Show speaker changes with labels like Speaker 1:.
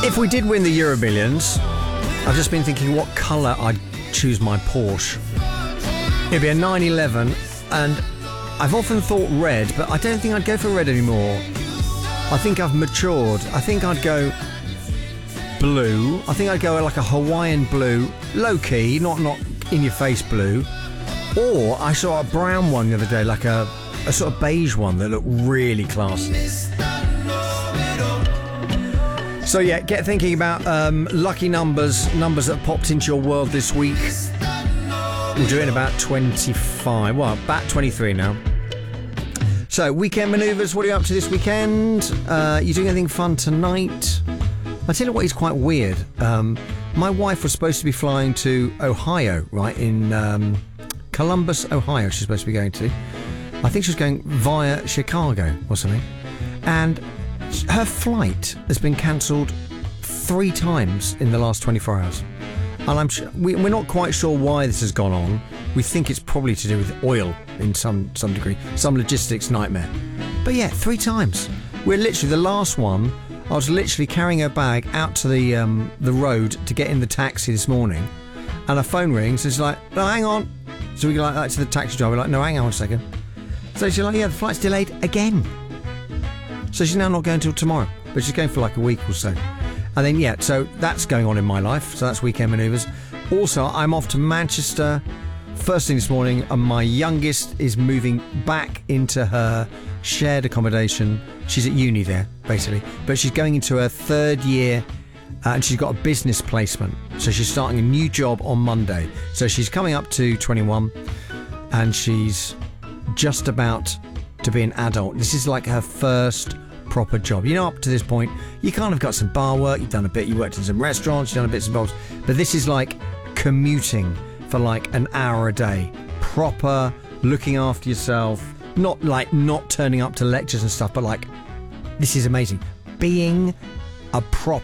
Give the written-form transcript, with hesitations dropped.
Speaker 1: If we did win the Euro Millions, I've just been thinking what colour I'd choose my Porsche. It'd be a 911, and I've often thought red, but I don't think I'd go for red anymore. I think I've matured. I think I'd go blue. I think I'd go like a Hawaiian blue, low-key, not in-your-face blue. Or I saw a brown one the other day, like a sort of beige one that looked really classy. So yeah, get thinking about lucky numbers that popped into your world this week. We'll do it in about 25, well, about 23 now. So, weekend manoeuvres, what are you up to this weekend? You doing anything fun tonight? I'll tell you what is quite weird. My wife was supposed to be flying to Ohio, right, in Columbus, Ohio, she's supposed to be going to. I think she was going via Chicago or something. And her flight has been cancelled 3 times in the last 24 hours. And we're not quite sure why this has gone on. We think it's probably to do with oil in some degree, some logistics nightmare. But yeah, 3 times. We're literally, the last one, I was literally carrying her bag out to the road to get in the taxi this morning, and her phone rings, and she's like, no, hang on. So we go like that to the taxi driver, like, no, hang on a second. So she's like, yeah, the flight's delayed again. So she's now not going till tomorrow, but she's going for like a week or so. And then, yeah, so that's going on in my life. So that's weekend manoeuvres. Also, I'm off to Manchester first thing this morning, and my youngest is moving back into her shared accommodation. She's at uni there, basically. But she's going into her 3rd year, and she's got a business placement. So she's starting a new job on Monday. So she's coming up to 21, and she's just about to be an adult. This is like her first proper job. You know, up to this point, you kind of got some bar work, you've done a bit, you worked in some restaurants, you've done a bits and bobs, but this is like commuting for like an hour a day. Proper looking after yourself, not like not turning up to lectures and stuff, but like, this is amazing. Being a proper